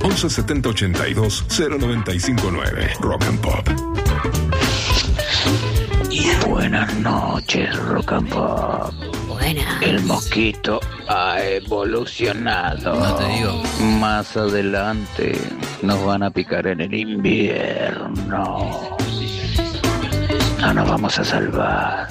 11 70 82 0959. Rock and Pop. Buenas noches, Rock and Pop. Buenas. El mosquito ha evolucionado. No te digo. Más adelante nos van a picar en el invierno. No nos vamos a salvar.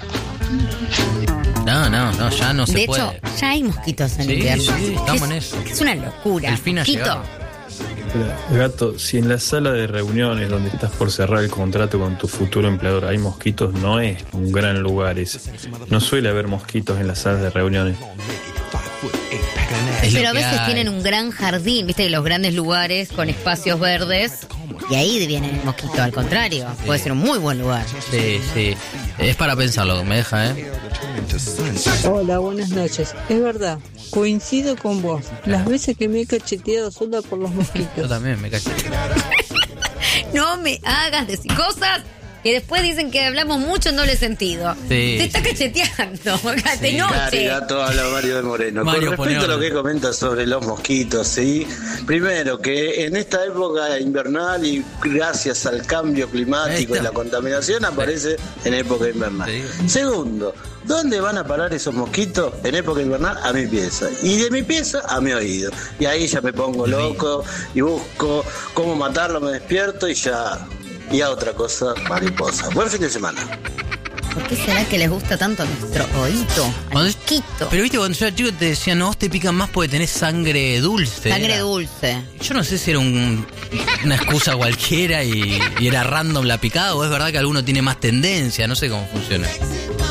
No, ya no se puede. De hecho, ya hay mosquitos en Sí, invierno. sí, estamos en eso. Es una locura. El fin ha Mosquito. llegado. Gato, si en la sala de reuniones donde estás por cerrar el contrato con tu futuro empleador hay mosquitos, no es un gran lugar ese. No suele haber mosquitos en las salas de reuniones. Es lo Pero a que veces hay. tienen un gran jardín, viste, los grandes lugares con espacios verdes. Y ahí viene el mosquito, al contrario. Puede ser un muy buen lugar. Sí. Es para pensarlo, me deja, Hola, buenas noches. Es verdad, coincido con vos. Las veces que me he cacheteado sola por los Yo mosquitos. también me caché. No me hagas decir cosas que después dicen que hablamos mucho en doble sentido. Sí, Te está cacheteando, de noche. Gato, habla Mario de Moreno. Mario, Con respecto pone a lo que orden. comenta sobre los mosquitos, ¿sí? Primero, que en esta época invernal y gracias al cambio climático y la contaminación aparece en época invernal. Sí. Segundo, ¿dónde van a parar esos mosquitos en época invernal? A mi pieza. Y de mi pieza a mi oído. Y ahí ya me pongo loco y busco cómo matarlo, me despierto y ya... Y a otra cosa, mariposa. Buen fin de semana. ¿Por qué será que les gusta tanto nuestro oído? Al Cuando- mosquito. Pero viste, cuando yo era chico te decían, no, vos te pican más porque tenés sangre dulce. Sangre Era- dulce. Yo no sé si era una excusa cualquiera y era random la picada o es verdad que alguno tiene más tendencia, no sé cómo funciona.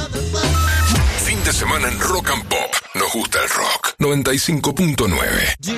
Fin de semana en Rock and Pop. Nos gusta el rock. 95.9.